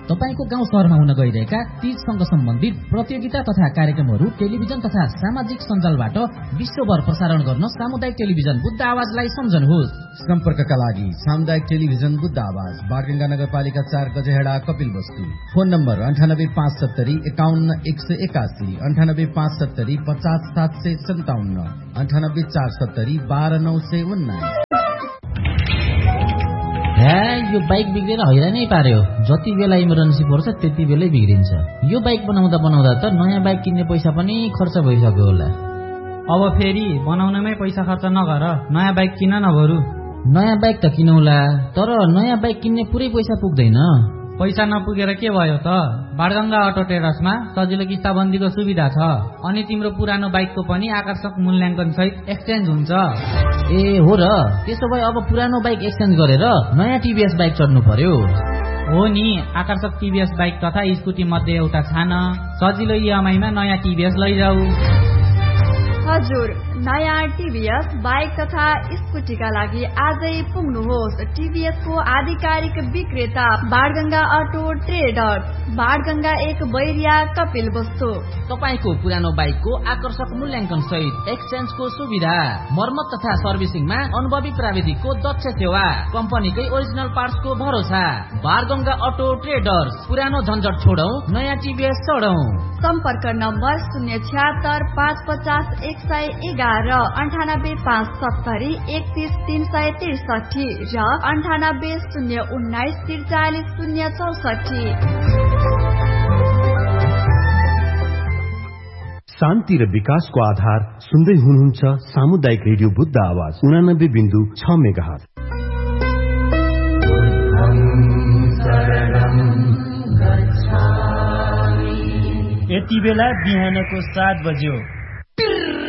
तपाईको गाउँ शहरमा हुन गइरहेका तीजसँग सम्बन्धित प्रतियोगिता तथा कार्यक्रमहरू टेलिभिजन तथा सामाजिक सञ्जालबाट विश्वभर प्रसारण गर्न सामुदायिक टेलिभिजन बुद्ध आवाजलाई सम्झनुहोस्। सम्पर्कका लागि सामुदायिक टेलिभिजन बुद्ध आवाज, बाटगंगा नगरपालिका 4 गजेहडा, कपिलवस्तु। Phone number 9857 51 181, 9857 50 757, 98 470 12 919। यो बाइक बिग्रेर हैरानै पार्यो। जति बेला इमर्जेन्सी पर्छ त्यति बेलै बिग्रिन्छ। यो बाइक बनाउँदा त नयाँ बाइक किन्ने पैसा पनि खर्च भइसक्यो होला। अब फेरि बनाउनमै पैसा खर्च नगर, नयाँ बाइक किन न बरु। नयाँ बाइक त किनौला, तर नयाँ बाइक किन्ने पुरै पैसा पुग्दैन। पैसा नपुगेर के भयो त? बाणगंगा अटो ट्रेडर्समा सजिलो किस्ताबन्दीको सुविधा छ, अनि तिम्रो पुरानो बाइकको पनि आकर्षक मूल्याङ्कन सहित एक्सचेन्ज हुन्छ। ए हो र, त्यसो भए अब पुरानो बाइक एक्सचेन्ज गरेर नयाँ टिभीएस बाइक चढ्नु पर्यो। हो नि, आकर्षक टिभीएस बाइक तथा स्कुटी मध्ये एउटा छान, सजिलो इएमआईमा नयाँ टिभीएस लैजाऊ। हजुर, नयाँ टिभीएस बाइक तथा स्कुटीका लागि आजै पुग्नुहोस्। टिभीएस को आधिकारिक विक्रेता बाणगंगा अटो ट्रेडर्स, बाणगंगा 1 बैरिया, कपिलवस्तु। तपाईको पुरानो बाइकको आकर्षक मूल्याङ्कन सहित एक्सचेन्जको सुविधा, मर्मत तथा सर्भिसिङमा अनुभवी प्राविधिकको दक्ष सेवा, कम्पनीकै ओरिजिनल पार्ट्सको भरोसा। बाणगंगा अटो ट्रेडर्स, पुरानो झन्झट छोडौं, नयाँ टिभीएस चढौं। सम्पर्क नम्बर 076 550 111, 98 570 31 363 र 98 019 43 064। शान्ति र विकासको आधार सुन्दै हुनुहुन्छ सामुदायिक रेडियो बुद्ध आवाज 89.6 मेगाहर्ज। यति बेला बिहानको 7 बज्यो।